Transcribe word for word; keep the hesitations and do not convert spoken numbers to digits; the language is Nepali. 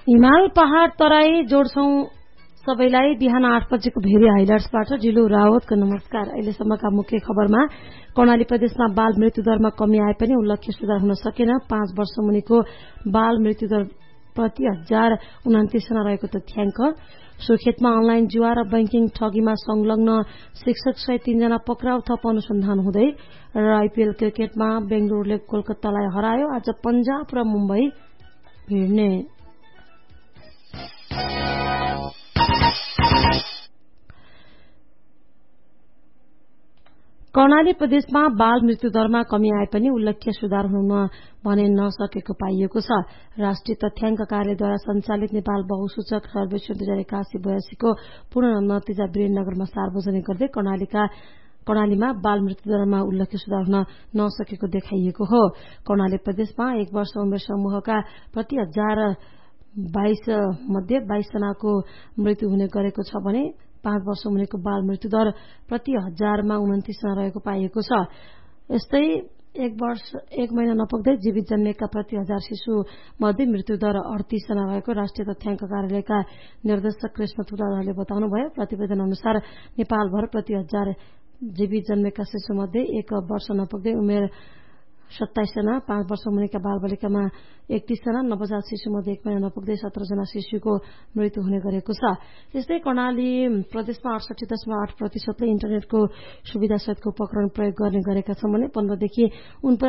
हिमाल पहाड़ तराई जोड्छौं सबैलाई। बिहान आठ बजेको भेरी हाइलाइट्सबाट जिलो रावतको नमस्कार। अहिलेसम्मका मुख्य खबरमा कर्णाली प्रदेशमा बाल मृत्युदरमा कमी आए पनि उल्लेख्य सुधार हुन सकेन। पाँच वर्ष मुनिको बाल मृत्युदर प्रति हजार उनातिस जना रहेको तथ्याङ्क। सुर्खेतमा अनलाइन जुवा र बैंकिङ ठगीमा संलग्न शिक्षक सहित तीनजना पक्राउ, थप अनुसन्धान हुँदै। र आइपीएल क्रिकेटमा बेंगलुरूले कोलकातालाई हरायो। आज पंजाब र मुम्बई भिड्ने। कर्णाली प्रदेशमा बाल मृत्युदरमा कमी आए पनि उल्लेख्य सुधार हुन भने नसकेको पाइएको छ। राष्ट्रिय तथ्याङ्क कार्यालयद्वारा सञ्चालित नेपाल बहुसूचक सर्वेक्षण दुई हजार एकासी बयासी को पूर्ण नतिजा वीरेन्द्रनगरमा सार्वजनिक गर्दै कर्णालीका कर्णालीमा बाल मृत्युदरमा उल्लेख्य सुधार हुन नसकेको देखाइएको हो। कर्णाली प्रदेशमा एक वर्ष उमेर समूहका प्रति हजार बाइस मध्ये बाइस जनाको मृत्यु हुने गरेको छ भने पाँच वर्ष मुनिको बाल मृत्युदर प्रति हजारमा उन्तिस जना रहेको पाइएको छ। यस्तै एक वर्ष एक महिना नपुग्दै जीवित जन्मेका प्रति हजार शिशु मध्ये मृत्युदर अडतीस जना रहेको राष्ट्रिय तथ्याङ्क कार्यालयका निर्देशक कृष्ण तुलाधरले बताउनुभयो। प्रतिवेदन अनुसार नेपालभर प्रति हजार जीवित जन्मेका शिशु मध्ये एक वर्ष नपुग्दै उमेर सत्ताइस जना, पाँच वर्ष मुनिका बाल बालिकामा एकतीस जना, नवजात शिशु मध्ये एक महिना नपुग्दै सत्र जना शिशुको मृत्यु हुने गरेको छ। यस्तै कर्णाली प्रदेशमा अडसठी दशमलव आठ प्रतिशतले इन्टरनेटको सुविधासहितको उपकरण प्रयोग गर्ने गरेका छन् भने पन्ध्रदेखि